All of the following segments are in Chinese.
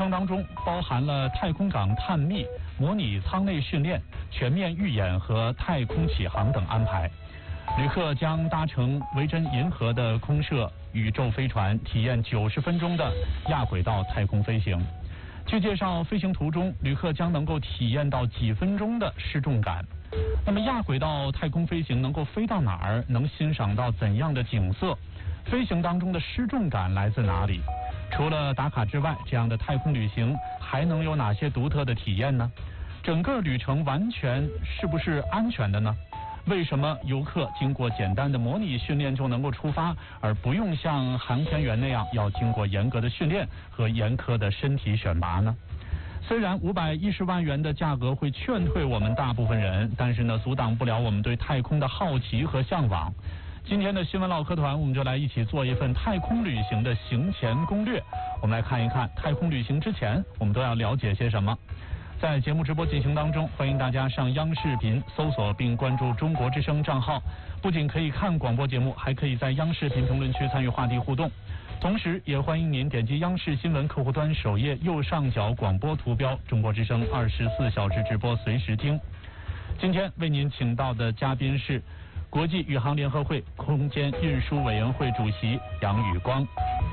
程当中包含了太空港探秘、模拟舱内训练、全面预演和太空启航等安排。旅客将搭乘维珍银河的空摄宇宙飞船，体验90分钟的亚轨道太空飞行。据介绍，飞行途中旅客将能够体验到几分钟的失重感。那么亚轨道太空飞行能够飞到哪儿？能欣赏到怎样的景色？飞行当中的失重感来自哪里？除了打卡之外，这样的太空旅行还能有哪些独特的体验呢？整个旅程完全是不是安全的呢？为什么游客经过简单的模拟训练就能够出发，而不用像航天员那样要经过严格的训练和严苛的身体选拔呢？虽然510万元的价格会劝退我们大部分人，但是呢，阻挡不了我们对太空的好奇和向往。今天的新闻唠嗑团，我们就来一起做一份太空旅行的行前攻略。我们来看一看太空旅行之前我们都要了解些什么。在节目直播进行当中，欢迎大家上央视频搜索并关注中国之声账号，不仅可以看广播节目，还可以在央视频评论区参与话题互动。同时也欢迎您点击央视新闻客户端首页右上角广播图标，中国之声24小时直播随时听。今天为您请到的嘉宾是国际宇航联合会空间运输委员会主席杨宇光。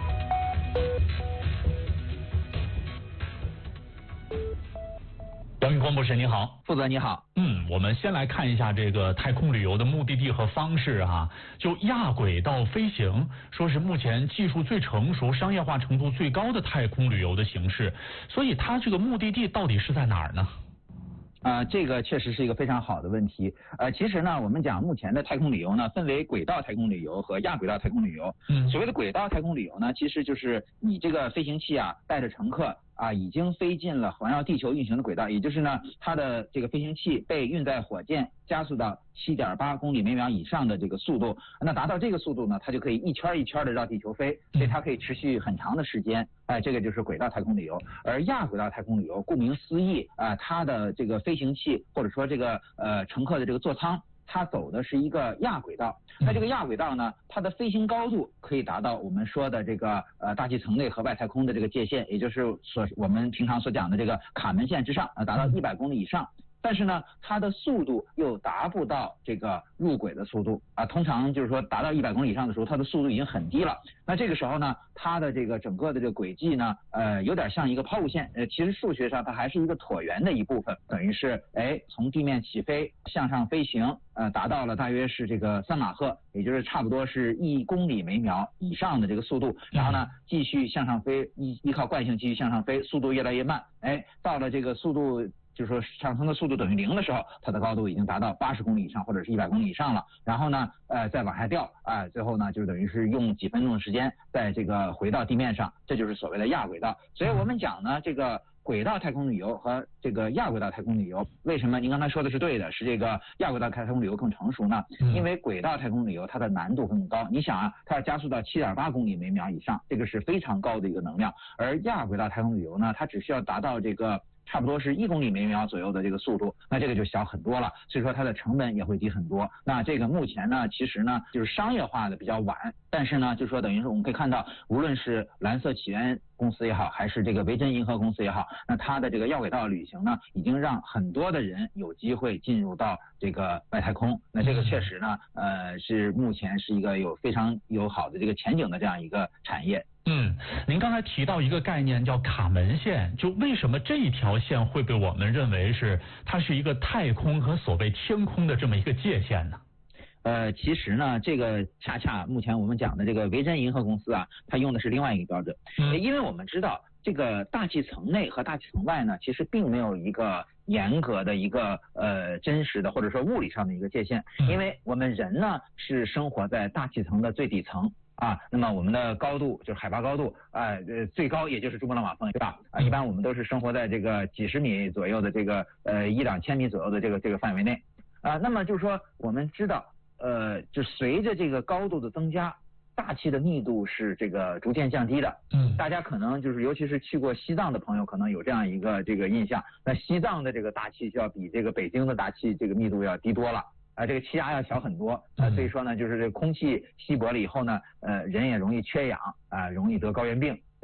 杨宇光博士你好。 负责你好。 我们先来看一下这个太空旅游的目的地和方式哈。就亚轨道飞行，说是目前技术最成熟、商业化程度最高的太空旅游的形式，所以它这个目的地到底是在哪儿呢？ 这个确实是一个非常好的问题。其实呢，我们讲目前的太空旅游呢，分为轨道太空旅游和亚轨道太空旅游。所谓的轨道太空旅游呢，其实就是你这个飞行器啊，带着乘客已经飞进了环绕地球运行的轨道，也就是呢，它的这个飞行器被运载火箭加速到7.8公里每秒以上的这个速度。那达到这个速度呢，它就可以一圈一圈的绕地球飞，所以它可以持续很长的时间。这个就是轨道太空旅游。而亚轨道太空旅游，顾名思义它的这个飞行器或者说这个乘客的这个座舱，它走的是一个亚轨道。那这个亚轨道呢，它的飞行高度可以达到我们说的这个大气层内和外太空的这个界限，也就是我们平常所讲的这个卡门线之上，达到100公里以上。但是呢，它的速度又达不到这个入轨的速度通常就是说达到100公里以上的时候，它的速度已经很低了。那这个时候呢，它的这个整个的这个轨迹呢，有点像一个抛物线。其实数学上它还是一个椭圆的一部分，等于是从地面起飞向上飞行，达到了大约是这个3马赫，也就是差不多是1公里每秒以上的这个速度。然后呢，继续向上飞，依靠惯性继续向上飞，速度越来越慢。到了这个速度，就是说上升的速度等于0的时候，它的高度已经达到80公里以上或者是100公里以上了。然后呢，再往下掉，最后呢就等于是用几分钟的时间在这个回到地面上，这就是所谓的亚轨道。所以我们讲呢，这个轨道太空旅游和这个亚轨道太空旅游，为什么您刚才说的是对的，是这个亚轨道太空旅游更成熟呢？因为轨道太空旅游它的难度更高。你想它要加速到7.8公里每秒以上，这个是非常高的一个能量。而亚轨道太空旅游呢，它只需要达到这个差不多是1公里每秒左右的这个速度，那这个就小很多了，所以说它的成本也会低很多。那这个目前呢，其实呢就是商业化的比较晚，但是呢，就说等于是我们可以看到，无论是蓝色起源公司也好，还是这个维珍银河公司也好，那它的这个亚轨道旅行呢，已经让很多的人有机会进入到这个外太空。那这个确实呢，是目前是一个非常有好的这个前景的这样一个产业。 您刚才提到一个概念叫卡门线，就为什么这一条线会被我们认为它是一个太空和所谓天空的这么一个界限呢？ 其实呢，这个恰恰目前我们讲的这个维珍银河公司它用的是另外一个标准。因为我们知道这个大气层内和大气层外呢，其实并没有一个严格的一个真实的或者说物理上的一个界限。因为我们人呢是生活在大气层的最底层那么我们的高度就是海拔高度最高也就是珠穆朗玛峰，对吧？一般我们都是生活在这个几十米左右的这个1-2千米左右的这个范围内那么就是说我们知道就随着这个高度的增加，大气的密度是这个逐渐降低的。大家可能就是尤其是去过西藏的朋友可能有这样一个这个印象，那西藏的这个大气就要比这个北京的大气这个密度要低多了这个气压要小很多所以说呢，就是这空气稀薄了以后呢人也容易缺氧容易得高原病，对吧？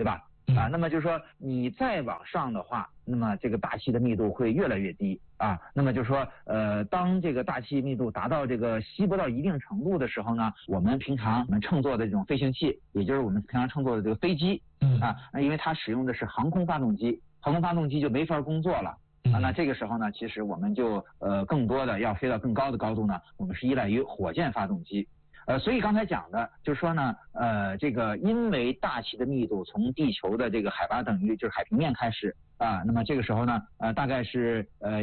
啊。那么就是说你再往上的话，那么这个大气的密度会越来越低啊。那么就是说当这个大气密度达到这个稀薄到一定程度的时候呢，我们平常乘坐的这种飞行器，也就是我们平常乘坐的这个飞机啊，因为它使用的是航空发动机，航空发动机就没法工作了。那这个时候呢，其实我们就更多的要飞到更高的高度呢，我们是依赖于火箭发动机。所以刚才讲的就是说呢，这个因为大气的密度从地球的这个海拔等于就是海平面开始啊，那么这个时候呢，大概是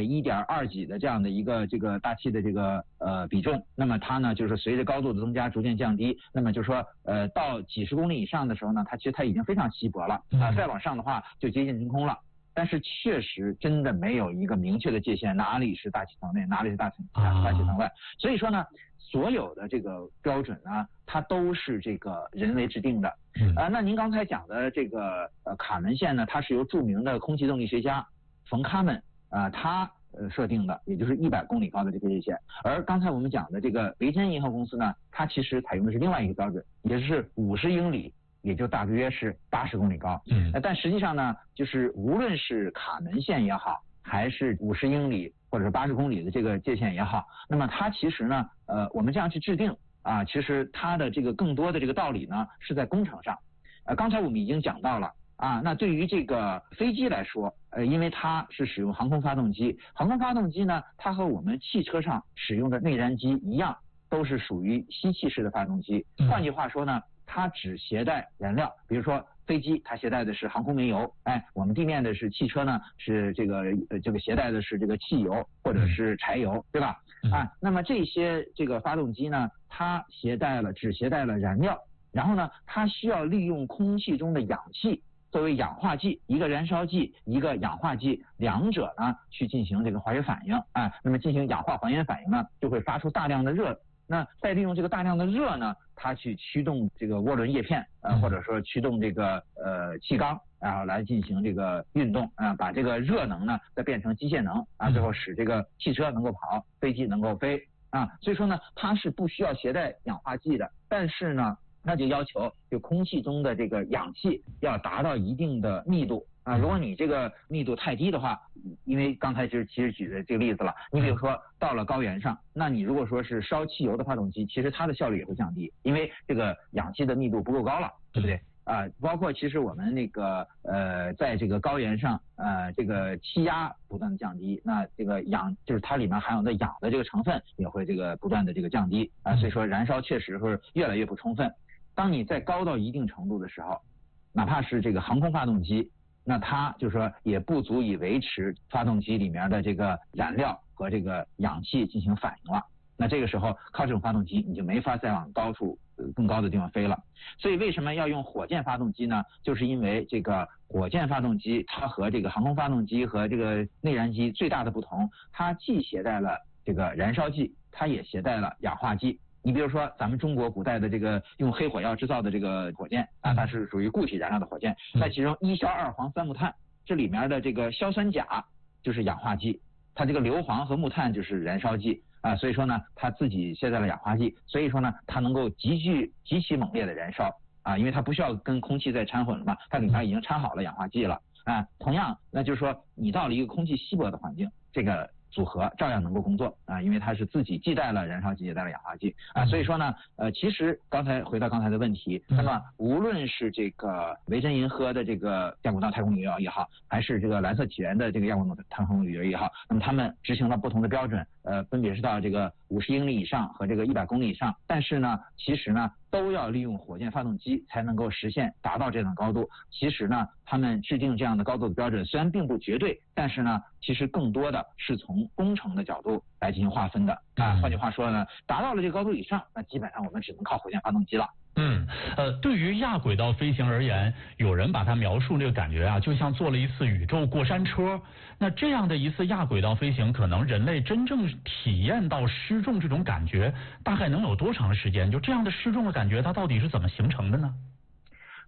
1.2几的这样的一个这个大气的这个比重，那么它呢就是随着高度的增加逐渐降低，那么就是说到几十公里以上的时候呢，其实它已经非常稀薄了啊，再往上的话就接近真空了。但是确实真的没有一个明确的界限，哪里是大气层内，哪里是大气层外。所以说呢，所有的这个标准呢，它都是这个人为制定的。那您刚才讲的这个卡门线呢，它是由著名的空气动力学家冯·卡门他设定的，也就是100公里高的这个界限。而刚才我们讲的这个维珍银河公司呢，它其实采用的是另外一个标准，也就是50英里。也就大约是80公里高，但实际上呢，就是无论是卡门线也好，还是50英里或者是80公里的这个界限也好，那么它其实呢，我们这样去制定啊，其实它的这个更多的这个道理呢，是在工程上。刚才我们已经讲到了啊，那对于这个飞机来说，因为它是使用航空发动机，航空发动机呢，它和我们汽车上使用的内燃机一样，都是属于吸气式的发动机。换句话说呢，它只携带燃料，比如说飞机它携带的是航空煤油，我们地面的是汽车呢，是这个携带的是这个汽油或者是柴油，对吧？那么这些这个发动机呢，它只携带了燃料，然后呢，它需要利用空气中的氧气作为氧化剂，一个燃烧剂，一个氧化剂，两者呢去进行这个化学反应，那么进行氧化还原反应呢，就会发出大量的热。那再利用这个大量的热呢，它去驱动这个涡轮叶片或者说驱动这个气缸，然后来进行这个运动把这个热能呢再变成机械能最后使这个汽车能够跑，飞机能够飞所以说呢，它是不需要携带氧化剂的，但是呢，那就要求就空气中的这个氧气要达到一定的密度。如果你这个密度太低的话，因为刚才其实举的这个例子了，你比如说到了高原上，那你如果说是烧汽油的发动机，其实它的效率也会降低，因为这个氧气的密度不够高了，对不对？包括其实我们那个在这个高原上这个气压不断的降低，那这个氧就是它里面含有的氧的这个成分也会这个不断的这个降低所以说燃烧确实会越来越不充分。当你在高到一定程度的时候，哪怕是这个航空发动机，那它就是说也不足以维持发动机里面的这个燃料和这个氧气进行反应了。那这个时候靠这种发动机你就没法再往高处更高的地方飞了。所以为什么要用火箭发动机呢？就是因为这个火箭发动机它和这个航空发动机和这个内燃机最大的不同，它既携带了这个燃烧剂，它也携带了氧化剂。你比如说咱们中国古代的这个用黑火药制造的这个火箭它是属于固体燃料的火箭，那其中1硝2磺3木碳这里面的这个硝酸钾就是氧化剂，它这个硫磺和木炭就是燃烧剂所以说呢它自己携带了氧化剂，所以说呢它能够极其猛烈的燃烧因为它不需要跟空气再掺混了嘛，它里面已经掺好了氧化剂了同样那就是说你到了一个空气稀薄的环境，这个组合照样能够工作因为它是自己既带了燃烧剂也带了氧化剂所以说呢其实回到刚才的问题，那么无论是这个维珍银河的这个亚轨道太空旅游也好，还是这个蓝色起源的这个亚轨道太空旅游也好，那么他们执行了不同的标准分别是到这个50英里以上和这个100公里以上，但是呢其实呢都要利用火箭发动机才能够实现达到这样的高度。其实呢他们制定这样的高度的标准虽然并不绝对，但是呢其实更多的是从工程的角度来进行划分的换句话说呢，达到了这个高度以上，那基本上我们只能靠火箭发动机了。 对于亚轨道飞行而言，有人把它描述这个感觉就像坐了一次宇宙过山车。那这样的一次亚轨道飞行，可能人类真正体验到失重这种感觉，大概能有多长时间？就这样的失重的感觉，它到底是怎么形成的呢？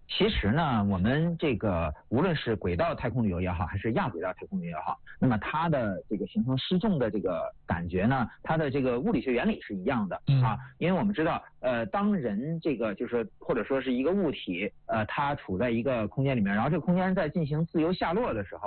其实呢，我们这个无论是轨道太空旅游也好，还是亚轨道太空旅游也好，那么它的这个形成失重的这个感觉呢，它的这个物理学原理是一样的啊。因为我们知道，当人这个就是或者说是一个物体，它处在一个空间里面，然后这个空间在进行自由下落的时候，